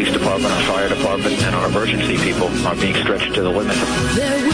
police department, our fire department, and our emergency people are being stretched to the limit.